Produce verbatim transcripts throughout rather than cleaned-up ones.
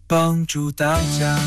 帮助大家。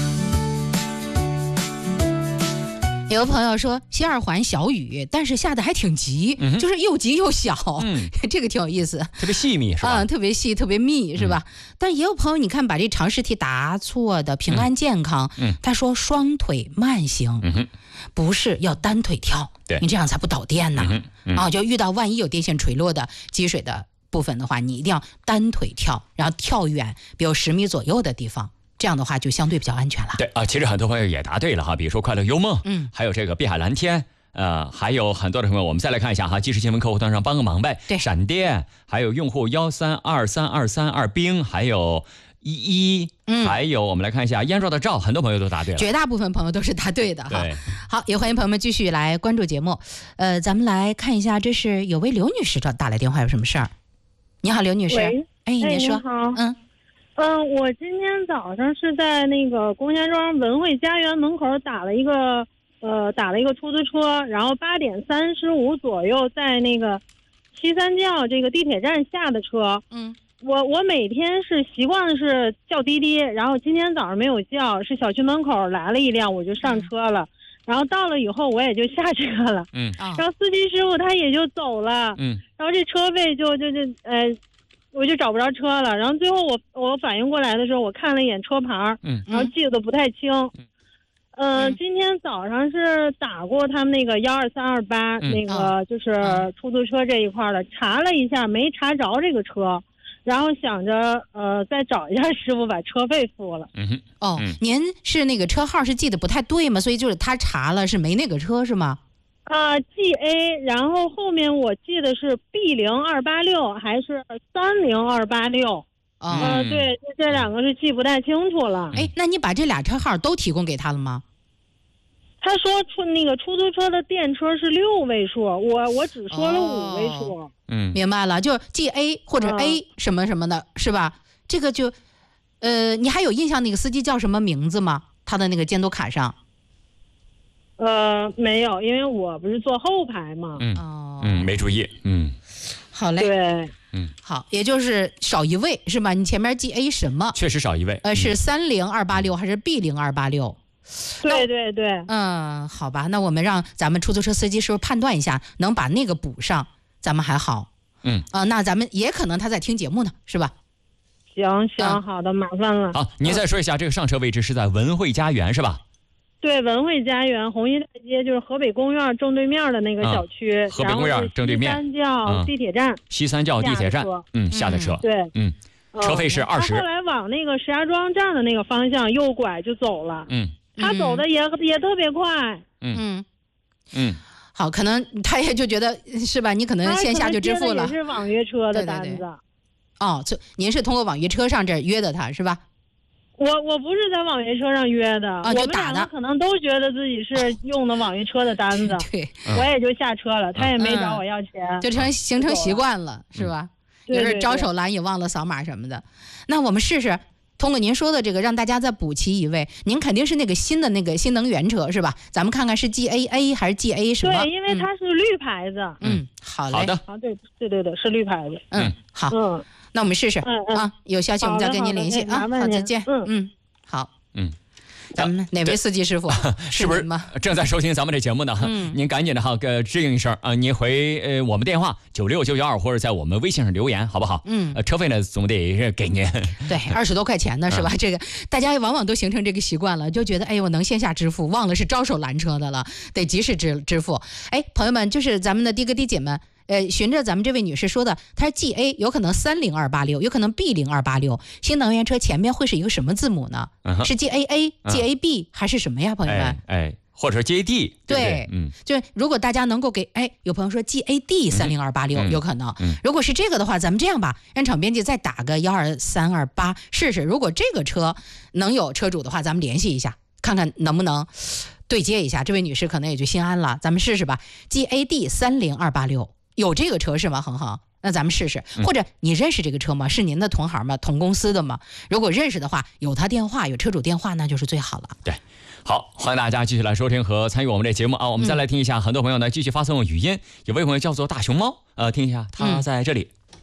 有个朋友说西二环小雨，但是下的还挺急，嗯、就是又急又小，嗯、这个挺有意思， 特别细密是吧？ 嗯，特别细，特别密是吧？嗯、但也有朋友，你看把这常识题答错的，平安健康，嗯、他说双腿慢行，嗯、不是要单腿跳，你这样才不导电呢。嗯嗯、啊，就遇到万一有电线垂落的积水的部分的话，你一定要单腿跳，然后跳远，比如十米左右的地方。这样的话就相对比较安全了。 对啊，其实很多朋友也答对了哈，比如说快乐幽梦，嗯，还有这个碧海蓝天，呃，还有很多的朋友，我们再来看一下哈，即时新闻客户端上帮个忙呗。 对， 闪电，还有用户幺三二三二三二冰，还有一一，嗯，还有我们来看一下燕若的照，很多朋友都答对了， 绝大部分朋友都是答对的哈。 对， 好，也欢迎朋友们继续来关注节目。呃，咱们来看一下，这是有位刘女士找打来电话，有什么事儿？你好，刘女士。 喂， 哎，你说。 你好。 嗯。 嗯，我今天早上是在那个龚家庄文汇家园门口打了一个呃打了一个出租车，然后八点三十五左右在那个西三教这个地铁站下的车。嗯，我我每天是习惯是叫滴滴，然后今天早上没有叫，是小区门口来了一辆，我就上车了。嗯、然后到了以后我也就下车了。嗯，然后司机师傅他也就走了。嗯，然后这车费就就就呃。我就找不着车了，然后最后我我反应过来的时候，我看了一眼车牌，嗯，然后记得不太清，嗯，呃，今天早上是打过他们那个幺二三二八那个就是出租车这一块的，查了一下没查着这个车，然后想着呃再找一下师傅把车费付了。 嗯哼，哦，嗯、您是那个车号是记得不太对吗？所以就是他查了是没那个车是吗？ 啊、呃、，G A， 然后后面我记得是 B 零二八六还是三零二八六？呃，对，这两个是记不太清楚了。 哎，那你把这俩车号都提供给他了吗？ 他说出那个出租车的电车是六位数，我我只说了五位数。哦、 嗯，明白了，就 G A 或者 A 什么什么的，嗯、是吧？这个就，呃，你还有印象那个司机叫什么名字吗？他的那个监督卡上。 呃，没有，因为我不是坐后排嘛。 嗯哦，嗯，没注意。嗯， 好嘞。 对， 嗯，好，也就是少一位是吧？你前面 G A 什么？ 确实少一位。 呃，是三零二八六还是 B 零二八六？ 对对对。 嗯，好吧，那我们让咱们出租车司机师傅判断一下，能把那个补上，咱们还好。嗯。啊、呃，那咱们也可能他在听节目呢，是吧？ 行行，嗯、好的，麻烦了。 好，您再说一下，这个上车位置是在文汇家园是吧？ 对，文汇家园红衣大街就是河北公园正对面的那个小区， 嗯、河北公园正对面。 西三教地铁站，嗯、 西三教地铁站，嗯，下的车， 对， 嗯，车费是二十。 他后来往那个石家庄站的那个方向右拐就走了，嗯，他走的也、嗯、也特别快， 嗯嗯嗯，好，可能他也就觉得是吧？你可能线下就支付了， 也是网约车的单子。对对对哦，就您是通过网约车上这儿约的他是吧？ 我我不是在网约车上约的，啊、 就打的， 我们两个可能都觉得自己是用的网约车的单子， 对， 我也就下车了，嗯、他也没找我要钱， 嗯、就成形成习惯了，是吧？ 嗯、 有时招手拦也忘了扫码什么的。那我们试试，通过您说的这个，让大家再补齐一位。您肯定是那个新的那个新能源车是吧？咱们看看是 G A A 还是 G A 什么？ 对，因为它是绿牌子。 嗯，好嘞。 好的。 啊，对对对对，是绿牌子。 嗯，好。嗯，那我们试试。 嗯嗯。 啊，有消息我们再跟您联系啊。好，再见。嗯嗯。好，嗯，咱们哪位司机师傅是不是正在收听咱们这节目呢？嗯，您赶紧的哈，给支应一声啊，您回呃我们电话九六九九二，或者在我们微信上留言，好不好？嗯，呃，车费呢总得给您， 对，二十多块钱呢是吧？嗯、这个大家往往都形成这个习惯了，就觉得哎，我能线下支付，忘了是招手拦车的了，得及时支支付。哎，朋友们，就是咱们的的哥的姐们。呃，循着咱们这位女士说的，她是 G A， 有可能三零二八六，有可能 B 零二八六。新能源车前面会是一个什么字母呢？嗯、是 G A A、G A B、嗯、还是什么呀，朋友们？ 哎，哎或者 G A D， 对, 对, 对， 嗯，就如果大家能够给，哎，有朋友说 G A D 三零二八六，有可能、嗯。如果是这个的话，咱们这样吧，让场编辑再打个幺二三二八试试。如果这个车能有车主的话，咱们联系一下，看看能不能对接一下。这位女士可能也就心安了，咱们试试吧。G A D 三零二八六。有这个车是吗？恒恒，那咱们试试。或者你认识这个车吗？是您的同行吗？同公司的吗？如果认识的话，有他电话，有车主电话，那就是最好了。 对，好，欢迎大家继续来收听和参与我们这节目啊！我们再来听一下，嗯、很多朋友呢继续发送语音，有位朋友叫做大熊猫，呃，听一下，他在这里。 嗯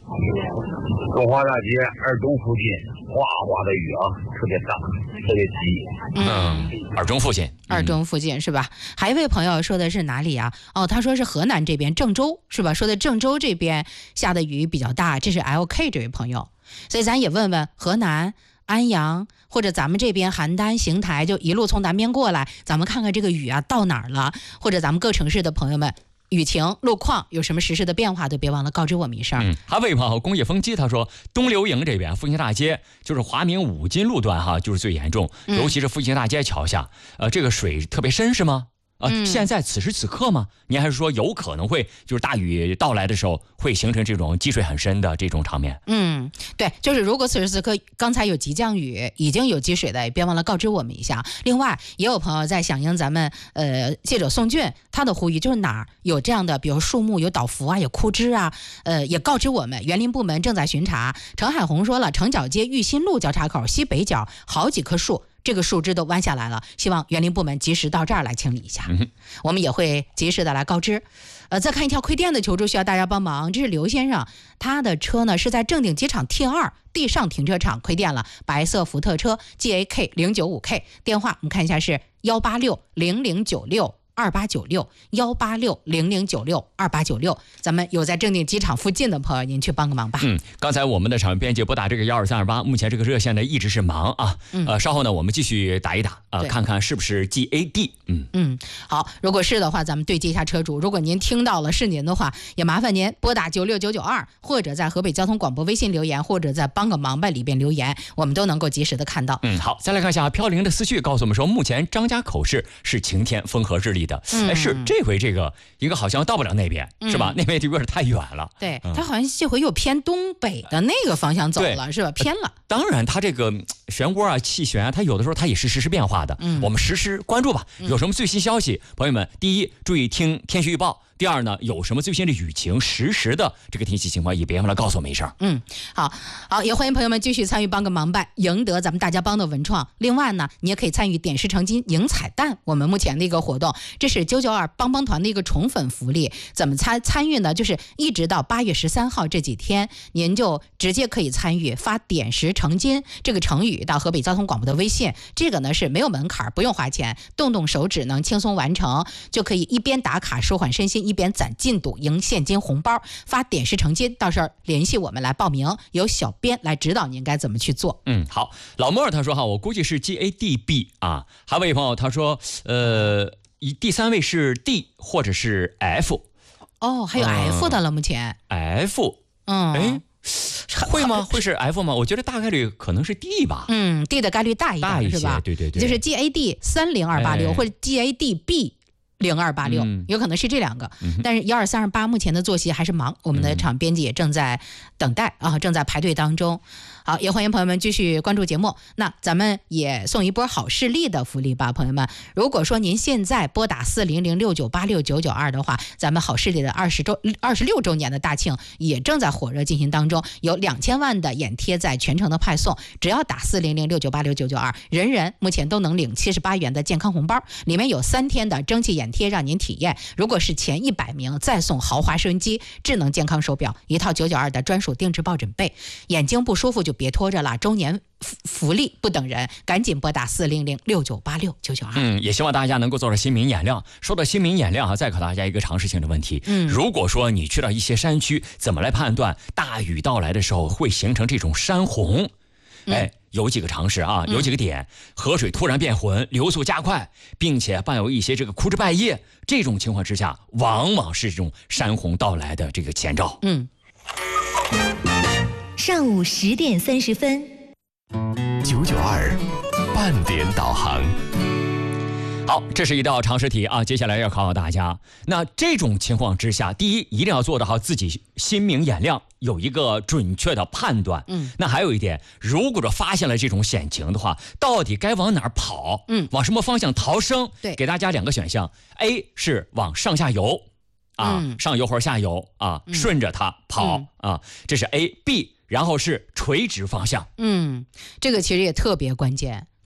中华大街二中附近哗哗的雨啊，特别大，特别急。 嗯，二中附近， 二中附近是吧？还有一位朋友说的是哪里啊？哦，他说是河南这边郑州是吧？说的郑州这边下的雨比较大，这是 L K 这位朋友，所以咱也问问河南安阳或者咱们这边邯郸、邢台，就一路从南边过来，咱们看看这个雨啊到哪儿了，或者咱们各城市的朋友们。雨情路况有什么实时的变化，都别忘了告知我们一声。 嗯，还有一朋友工业风机他说，东流营这边复兴大街就是华明五金路段哈，就是最严重，尤其是复兴大街桥下，呃，这个水特别深是吗？啊、呃嗯，现在此时此刻吗？您还是说有可能会就是大雨到来的时候会形成这种积水很深的这种场面？ 嗯，对，就是如果此时此刻刚才有急降雨，已经有积水的，也别忘了告知我们一下。另外，也有朋友在响应咱们呃记者宋俊他的呼吁，就是哪儿有这样的，比如树木有倒伏啊，有枯枝啊，呃，也告知我们，园林部门正在巡查。陈海红说了，城角街玉新路交叉口西北角好几棵树。这个树枝都弯下来了，希望园林部门及时到这儿来清理一下，嗯、我们也会及时的来告知。呃，再看一条亏电的求助，需要大家帮忙。这是刘先生，他的车呢是在正定机场 T 二 地上停车场亏电了，白色福特车 G A K 零九五 K， 电话我们看一下是幺八六零零九六二八九六幺八六零零九六二八九六，咱们有在正定机场附近的朋友，您去帮个忙吧。 嗯，刚才我们的场面编辑拨打这个幺二三二八，目前这个热线呢一直是忙啊。嗯、呃，稍后呢我们继续打一打啊、呃，看看是不是 G A D。嗯嗯，好，如果是的话，咱们对接一下车主。如果您听到了是您的话，也麻烦您拨打九六九九二，或者在河北交通广播微信留言，或者在帮个忙吧里边留言，我们都能够及时的看到。 嗯，好，再来看一下飘零的思绪，告诉我们说，目前张家口市是晴天，风和日丽的。嗯，哎是。这回这个应该好像到不了那边、嗯、是吧？那边就有点太远了。 对、嗯、他好像这回又偏东北的那个方向走了，是吧？偏了。 当然，他这个漩涡啊、气旋啊，它有的时候它也是实时变化的。嗯，我们实时关注吧。有什么最新消息，嗯、朋友们，第一，注意听天气预报。第二呢，有什么最新的雨情，实时的这个天气情况，也别忘了告诉我们一声。 嗯，好，好，也欢迎朋友们继续参与帮个忙吧，赢得咱们大家帮的文创。另外呢，你也可以参与点石成金赢彩蛋，我们目前的一个活动，这是九九二帮帮团的一个宠粉福利。怎么参参与呢？就是一直到八月十三号这几天，您就直接可以参与发点石成金这个成语到河北交通广播的微信，这个呢是没有门槛，不用花钱，动动手指能轻松完成，就可以一边打卡舒缓身心，一边攒进度赢现金红包，发点石成金，到时候联系我们来报名，由小编来指导您该怎么去做。 嗯，好，老莫他说哈，我估计是 G A D B 啊，还有一位朋友他说，呃，第三位是 D 或者是 F。 哦，还有 F 的了，目前 F， 嗯， 哎。会吗？会是 F 吗？我觉得大概率可能是 D 吧。 嗯 ，D 的概率大一点， 大一些是吧？ 对对对， 就是 G A D 三零二八六或者 G A D B。零二八六有可能是这两个， 嗯、 但是幺二三二八目前的作息还是忙，我们的场编辑也正在等待、嗯、啊，正在排队当中。好，也欢迎朋友们继续关注节目。那咱们也送一波好视力的福利吧，朋友们。如果说您现在拨打四零零六九八六九九二的话，咱们好视力的二十周二十六周年的大庆也正在火热进行当中，有两千万的眼贴在全程的派送，只要打四零零六九八六九九二，人人目前都能领七十八元的健康红包，里面有三天的蒸汽眼贴让您体验。如果是前一百名，再送豪华收音机、智能健康手表、一套九九二的专属定制抱枕被。眼睛不舒服就别拖着了，周年福利不等人，赶紧拨打四零零六九八六九九二。 嗯，也希望大家能够做到心明眼亮。说到心明眼亮啊，再考大家一个常识性的问题。嗯，如果说你去到一些山区，怎么来判断大雨到来的时候会形成这种山洪？哎，有几个常识啊，有几个点：河水突然变浑，流速加快，并且伴有一些这个枯枝败叶，这种情况之下，往往是这种山洪到来的这个前兆。 嗯。 上午十点三十分， 九九二半点导航。 好，这是一道常识题啊，接下来要考考大家。那这种情况之下，第一，一定要做得好自己心明眼亮，有一个准确的判断。嗯，那还有一点，如果说发现了这种险情的话，到底该往哪儿跑？嗯，往什么方向逃生？ 对， 给大家两个选项 ：A 是往上下游，啊，嗯、上游或者下游啊，嗯、顺着它跑、嗯、啊，这是 A；B， 然后是垂直方向。 嗯，这个其实也特别关键。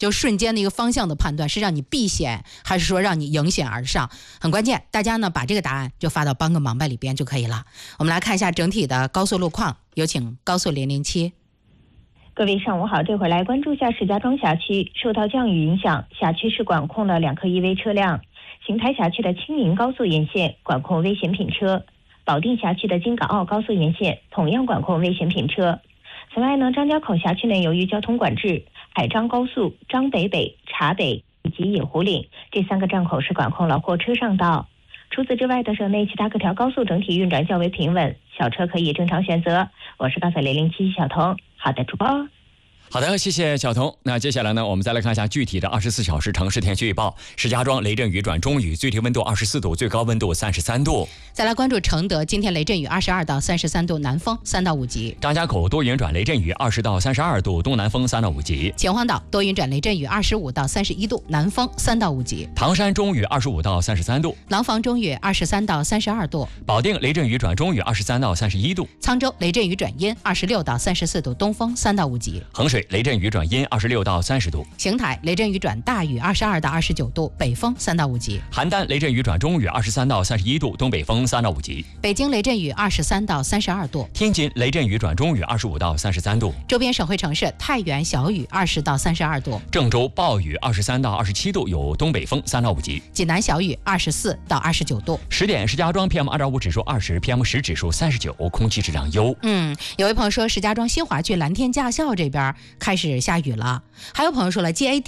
就瞬间的一个方向的判断，是让你避险还是说让你迎险而上，很关键。大家呢把这个答案就发到帮个忙吧里边就可以了。我们来看一下整体的高速路况，有请高速零零七。 各位上午好，这会儿来关注下石家庄辖区，受到降雨影响，辖区是管控了两颗 E V 车辆。邢台辖区的青宁高速沿线管控危险品车，保定辖区的金港澳高速沿线同样管控危险品车。此外呢，张家口辖区内由于交通管制，海张高速、张北北、察北以及野湖岭这三个站口是管控了货车上道。除此之外的省内其他各条高速整体运转较为平稳，小车可以正常选择。我是高速零零七小童。好的，主播。 好的，谢谢小童。那接下来呢，我们再来看一下具体的二十四小时城市天气预报。石家庄雷阵雨转中雨，最低温度二十四度，最高温度三十三度。 再来关注承德，今天雷阵雨二十二到三十三度，南风三到五级。 张家口多云转雷阵雨二十到三十二度，东南风三到五级。 秦皇岛多云转雷阵雨二十五到三十一度，南风三到五级。 唐山中雨二十五到三十三度。 廊坊中雨二十三到三十二度。 保定雷阵雨转中雨二十三到三十一度。 沧州雷阵雨转阴二十六到三十四度，东风三到五级。 衡水雷阵雨转阴二十六到三十度。 邢台雷阵雨转大雨二十二到二十九度，北风三到五级。 邯郸雷阵雨转中雨二十三到三十一度，东北风三到五级。 北京雷阵雨二十三到三十二度。 天津雷阵雨转中雨二十五到三十三度。 周边省会城市太原小雨二十到三十二度。 郑州暴雨二十三到二十七度，有东北风三到五级。 济南小雨二十四到二十九度。 十点，石家庄 P M 二点五 指数二十 ，P M 十 指数三十九，空气质量优。 嗯，有位朋友说石家庄新华区蓝天驾校这边开始下雨了，还有朋友说了 G A D